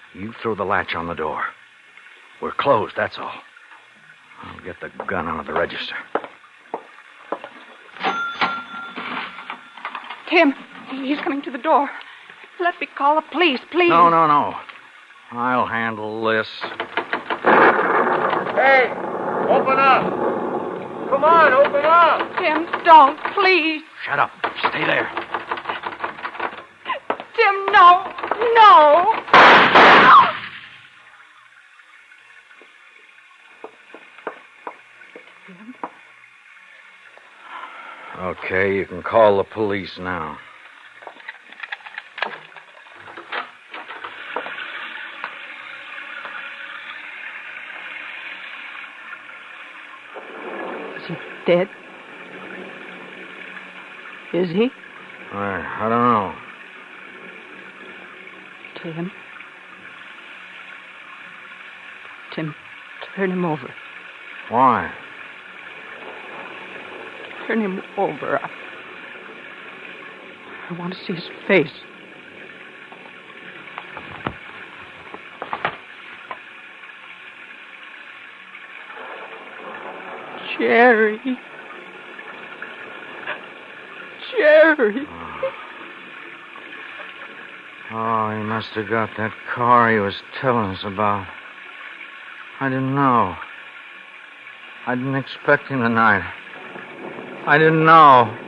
You throw the latch on the door. We're closed, that's all. I'll get the gun out of the register. Tim, he's coming to the door. Let me call the police, please. No. I'll handle this. Hey, open up. Come on, open up. Tim, don't, please. Shut up. Stay there. Tim, no. Okay, you can call the police now. Is he dead? Is he? I don't know. Tim, turn him over. Why? Turn him over. I want to see his face. Jerry. Oh, he must have got that car he was telling us about. I didn't know. I didn't expect him tonight. I didn't know.